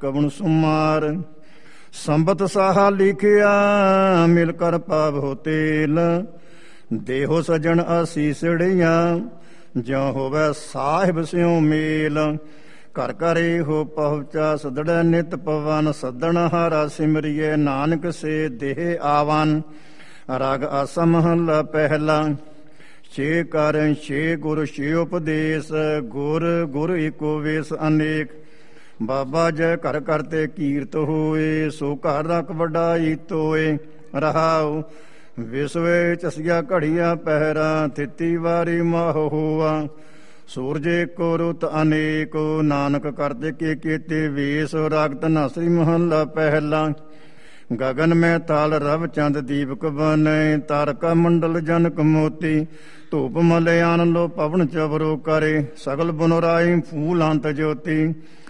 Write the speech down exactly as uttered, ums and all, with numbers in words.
ਕਵਣ ਸੁਮਾਰ। ਸੰਬਤ ਸਾਹਾ ਲਿਖਿਆ ਮਿਲ ਕਰ ਪਾਵੋ ਤੇਲ, ਦੇਹੋ ਸਜਣ ਆਸੀਸੜੀਆਂ ਜਿਉ ਹੋਵੇ ਸਾਹਿਬ ਸਿਉ ਮੇਲ। ਘਰ ਘਰ ਇਹੋ ਪਹੁੰਚਾ ਸਦੜੈ ਨਿਤ ਪਵਨ, ਸੱਦਣ ਹਾਰਾ ਸਿਮਰੀਏ ਨਾਨਕ ਸੇ ਦੇਹ ਆਵਨ। ਰਾਗ ਆਸਾ ਮਹੱਲਾ ਪਹਿਲਾ। ਛੇ ਕਾਰਨ ਛੇ ਗੁਰ ਛੇ ਉਪਦੇਸ਼, ਗੁਰ ਗੁਰ ਏਕੋ ਵੇਸ ਅਨੇਕ। ਬਾਬਾ ਜੈ ਘਰ ਘਰ ਤੇ ਕੀਰਤ ਹੋਏ, ਸੋ ਘਰ ਰਖ ਵਡਾਈ ਤੋਏ। ਰਹਾਉ ਵਿਸਵੇ ਚਸੀਆ ਘੜੀਆਂ ਪਹਿਰਾ, ਥਿਤੀ ਵਾਰੀ ਮਾਹ ਹੋਆ। ਸੂਰਜ ਏਕੋ ਰੁੱਤ ਅਨੇਕੋ, ਨਾਨਕ ਕਰਦੇ ਕੇ ਕੀਤੇ ਵੇਸ। ਰਾਗ ਧਨਾਸਰੀ ਮਹੱਲਾ ਪਹਿਲਾ। ਗਗਨ ਮੈਂ ਤਾਲ ਰਵ ਚੰਦ ਦੀਪਕ ਬਨੈ, ਤਾਰਕਾ ਮੰਡਲ ਜਨਕ ਮੋਤੀ। ਧੂਪ ਮਲਿਆਨ ਲੋ ਪਵਨ ਚਵਰੋ ਕਰੇ, ਸਗਲ ਬੁਨ ਰਾਈ ਫੂਲ ਅੰਤ ਜੋਤੀ।